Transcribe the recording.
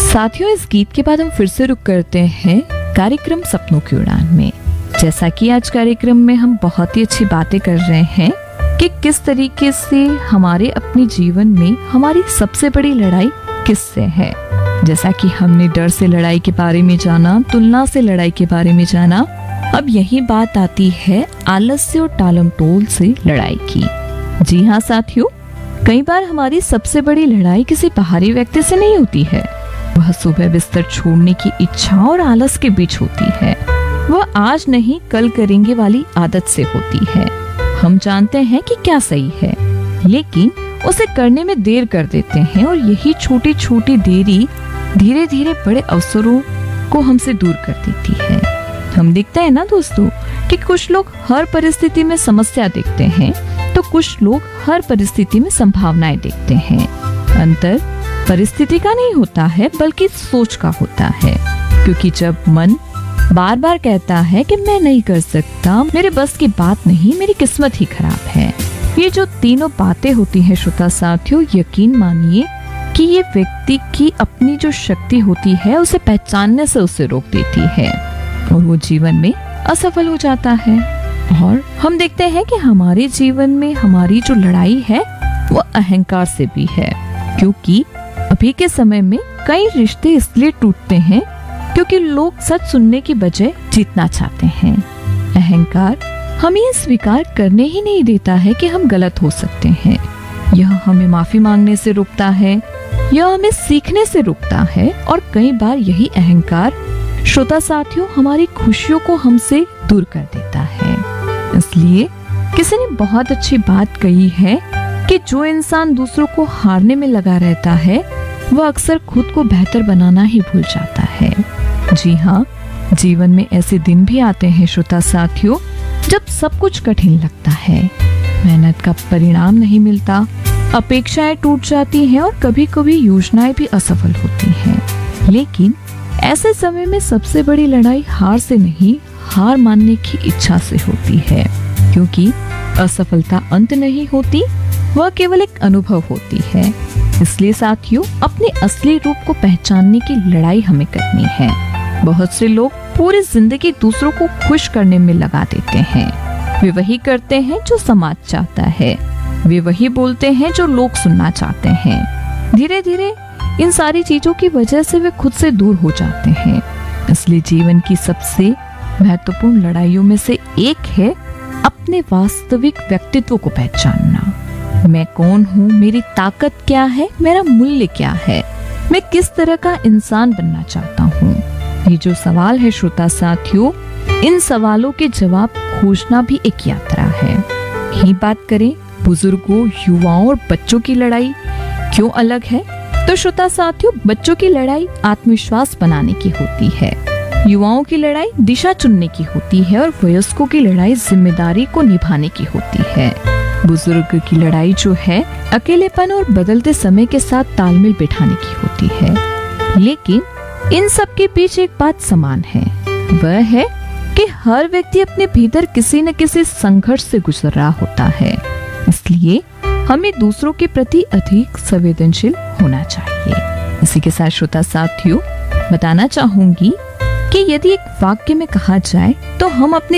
साथियों, इस गीत के बाद हम फिर से रुक करते हैं कार्यक्रम सपनों की उड़ान में। जैसा कि आज कार्यक्रम में हम बहुत ही अच्छी बातें कर रहे हैं कि किस तरीके से हमारे अपने जीवन में हमारी सबसे बड़ी लड़ाई किससे है। जैसा कि हमने डर से लड़ाई के बारे में जाना, तुलना से लड़ाई के बारे में जाना, अब यही बात आती है आलस्य और टालमटोल से लड़ाई की। जी हाँ साथियों, कई बार हमारी सबसे बड़ी लड़ाई किसी बाहरी व्यक्ति से नहीं होती है, वह सुबह बिस्तर छोड़ने की इच्छा और आलस के बीच होती है। वह आज नहीं कल करेंगे वाली आदत से होती है। हम जानते हैं कि क्या सही है, लेकिन उसे करने में देर कर देते हैं और यही छोटी छोटी देरी धीरे धीरे बड़े अवसरों को हमसे दूर कर देती है। हम देखते हैं ना दोस्तों कि कुछ लोग हर परिस्थिति में समस्या देखते हैं, तो कुछ लोग हर परिस्थिति में संभावनाएं देखते हैं। अंतर परिस्थिति का नहीं होता है, बल्कि सोच का होता है। क्योंकि जब मन बार बार कहता है कि मैं नहीं कर सकता, मेरे बस की बात नहीं, मेरी किस्मत ही खराब है, ये जो तीनों बातें होती हैं श्रोता साथियों, यकीन मानिए कि ये व्यक्ति की अपनी जो शक्ति होती है उसे पहचानने से उसे रोक देती है और वो जीवन में असफल हो जाता है। और हम देखते हैं कि हमारे जीवन में हमारी जो लड़ाई है वो अहंकार से भी है। क्योंकि अभी के समय में कई रिश्ते इसलिए टूटते हैं क्योंकि लोग सच सुनने की बजाय जीतना चाहते हैं। अहंकार हमें ये स्वीकार करने ही नहीं देता है कि हम गलत हो सकते हैं। यह हमें माफी मांगने से रोकता है, यह हमें सीखने से रोकता है और कई बार यही अहंकार श्रोता साथियों हमारी खुशियों को हमसे दूर कर देता है। इसलिए किसी ने बहुत अच्छी बात कही है कि जो इंसान दूसरों को हारने में लगा रहता है वह अक्सर खुद को बेहतर बनाना ही भूल जाता है। जी हाँ, जीवन में ऐसे दिन भी आते हैं श्रोता साथियों जब सब कुछ कठिन लगता है, मेहनत का परिणाम नहीं मिलता, अपेक्षाएं टूट जाती हैं और कभी कभी योजनाएं भी असफल होती हैं। लेकिन ऐसे समय में सबसे बड़ी लड़ाई हार से नहीं, हार मानने की इच्छा से होती है। क्योंकि असफलता अंत नहीं होती, वह केवल एक अनुभव होती है। इसलिए साथियों, अपने असली रूप को पहचानने की लड़ाई हमें करनी है। बहुत से लोग पूरी जिंदगी दूसरों को खुश करने में लगा देते हैं। वे वही करते हैं जो समाज चाहता है, वे वही बोलते हैं जो लोग सुनना चाहते हैं। धीरे धीरे इन सारी चीजों की वजह से वे खुद से दूर हो जाते हैं। इसलिए जीवन की सबसे महत्वपूर्ण लड़ाइयों में से एक है अपने वास्तविक व्यक्तित्व को पहचानना। मैं कौन हूँ, मेरी ताकत क्या है, मेरा मूल्य क्या है, मैं किस तरह का इंसान बनना चाहता हूँ। ये जो सवाल है श्रोता साथियों, इन सवालों के जवाब खोजना भी एक यात्रा है। यही बात करें बुजुर्गों, युवाओं और बच्चों की लड़ाई क्यों अलग है, तो श्रोता साथियों, बच्चों की लड़ाई आत्मविश्वास बनाने की होती है, युवाओं की लड़ाई दिशा चुनने की होती है और वयस्कों की लड़ाई जिम्मेदारी को निभाने की होती है। बुजुर्ग की लड़ाई जो है अकेलेपन और बदलते समय के साथ तालमेल बिठाने की होती है। लेकिन इन सब के बीच एक बात समान है, वह है कि हर व्यक्ति अपने भीतर किसी न किसी संघर्ष से गुजर रहा होता है। इसलिए हमें दूसरों के प्रति अधिक संवेदनशील होना चाहिए। इसी के साथ श्रोता साथियों, बताना चाहूंगी कि यदि एक वाक्य में कहा जाए तो हम अपने